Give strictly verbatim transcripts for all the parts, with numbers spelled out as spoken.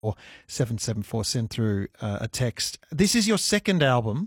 seven seven four. Send through uh, a text. This is your second album,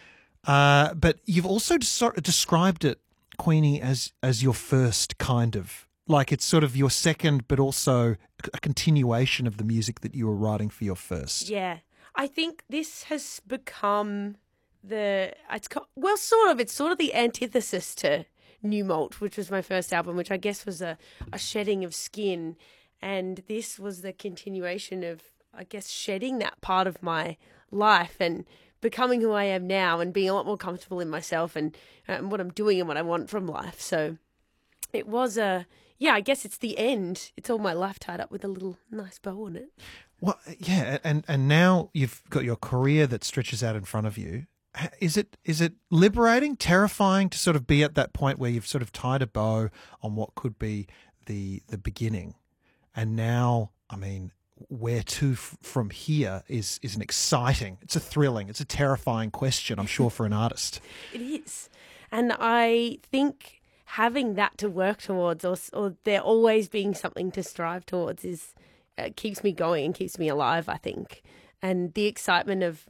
uh, but you've also des- described it, Queenie, as as your first, kind of. Like it's sort of your second, but also a continuation of the music that you were writing for your first. Yeah. I think this has become the, it's well, sort of, it's sort of the antithesis to New Malt, which was my first album, which I guess was a, a shedding of skin. And this was the continuation of, I guess, shedding that part of my life and becoming who I am now and being a lot more comfortable in myself and, and what I'm doing and what I want from life. So it was a, yeah, I guess it's the end. It's all my life tied up with a little nice bow on it. Well, yeah, and, and now you've got your career that stretches out in front of you. Is it is it liberating, terrifying to sort of be at that point where you've sort of tied a bow on what could be the the beginning, and now, I mean, where to f- from here is is an exciting, it's a thrilling, it's a terrifying question, I'm sure, for an artist. It is, and I think having that to work towards, or or there always being something to strive towards, is uh, keeps me going and keeps me alive, I think. And the excitement of,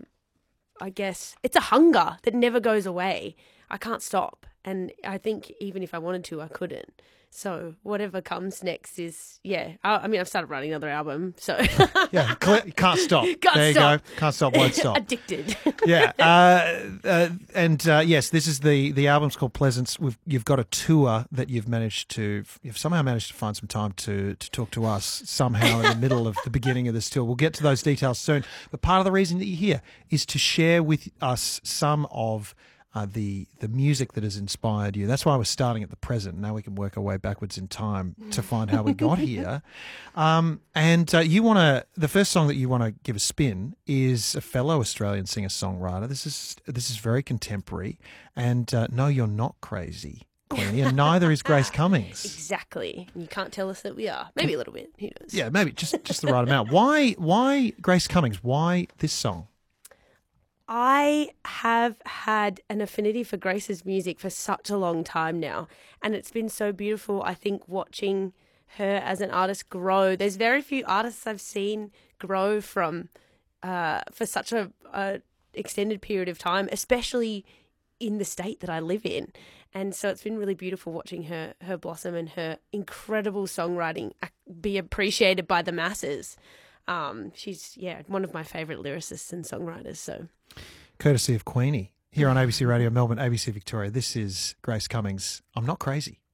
I guess, it's a hunger that never goes away. I can't stop. And I think even if I wanted to, I couldn't. So whatever comes next is, yeah. I, I mean, I've started writing another album, so. Yeah, you can't stop. Can't there stop. you go. Can't stop, won't stop. Addicted. Yeah. Uh, uh, and uh, yes, this is the, the album's called Pleasance. We've, you've got a tour that you've managed to, you've somehow managed to find some time to, to talk to us somehow in the middle of the beginning of this tour. We'll get to those details soon. But part of the reason that you're here is to share with us some of Uh, the the music that has inspired you. That's why we're starting at the present. Now we can work our way backwards in time to find how we got here. Um, and uh, you want to, the first song that you want to give a spin is a fellow Australian singer-songwriter. This is this is very contemporary. And uh, no, you're not crazy, Queenie, and neither is Grace Cummings. Exactly. You can't tell us that we are. Maybe a little bit. Who knows? Yeah, maybe just just the right amount. Why why Grace Cummings? Why this song? I have had an affinity for Grace's music for such a long time now, and it's been so beautiful, I think, watching her as an artist grow. There's very few artists I've seen grow from uh, for such a, a extended period of time, especially in the state that I live in. And so it's been really beautiful watching her her blossom and her incredible songwriting be appreciated by the masses. Um, she's, yeah, one of my favourite lyricists and songwriters. So, courtesy of Queenie here on A B C Radio Melbourne, A B C Victoria. This is Grace Cummings. I'm Not Crazy.